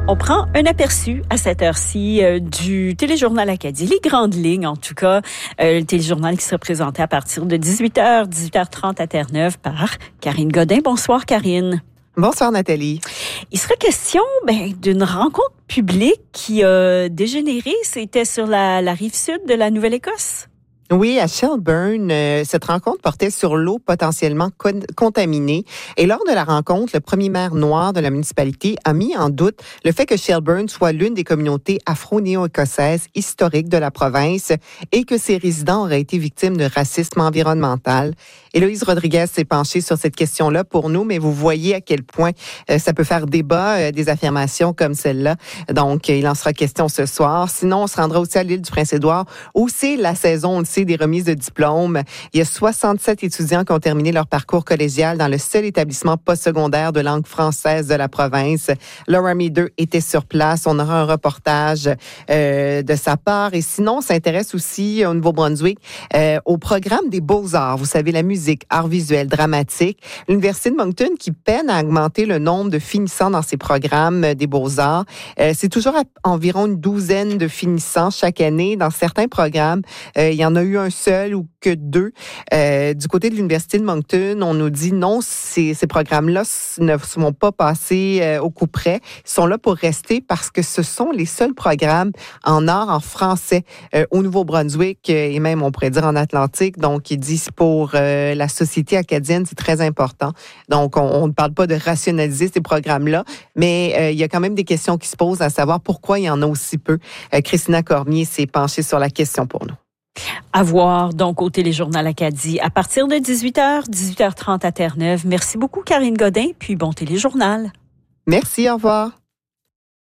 On prend un aperçu à cette heure-ci du Téléjournal Acadie, les grandes lignes en tout cas. Le Téléjournal qui sera présenté à partir de 18h, 18h30 à Terre-Neuve par Karine Godin. Bonsoir Karine. Bonsoir Nathalie. Il sera question d'une rencontre publique qui a dégénéré. C'était sur la rive sud de la Nouvelle-Écosse. Oui, à Shelburne, cette rencontre portait sur l'eau potentiellement contaminée. Et lors de la rencontre, le premier maire noir de la municipalité a mis en doute le fait que Shelburne soit l'une des communautés afro-néo-écossaises historiques de la province et que ses résidents auraient été victimes de racisme environnemental. Héloïse Rodriguez s'est penchée sur cette question-là pour nous, mais vous voyez à quel point ça peut faire débat, des affirmations comme celle-là. Donc, il en sera question ce soir. Sinon, on se rendra aussi à l'île du Prince-Édouard, où c'est la saison, on le sait, des remises de diplômes. Il y a 67 étudiants qui ont terminé leur parcours collégial dans le seul établissement postsecondaire de langue française de la province. Laura Meader était sur place. On aura un reportage de sa part. Et sinon, on s'intéresse aussi au Nouveau-Brunswick au programme des beaux-arts. Vous savez, la musique, art visuel, dramatique. L'Université de Moncton qui peine à augmenter le nombre de finissants dans ses programmes des beaux-arts. C'est toujours environ une douzaine de finissants chaque année. Dans certains programmes, il y en a eu un seul ou que deux. Du côté de l'Université de Moncton, on nous dit non, ces programmes-là ne sont pas passés au coup près. Ils sont là pour rester parce que ce sont les seuls programmes en art, en français au Nouveau-Brunswick et même, on pourrait dire, en Atlantique. Donc, ils disent pour la société acadienne, c'est très important. Donc, on ne parle pas de rationaliser ces programmes-là, mais il y a quand même des questions qui se posent à savoir pourquoi il y en a aussi peu. Christina Cormier s'est penchée sur la question pour nous. À voir donc au Téléjournal Acadie à partir de 18h, 18h30 à Terre-Neuve. Merci beaucoup Karine Godin, puis bon Téléjournal. Merci, au revoir.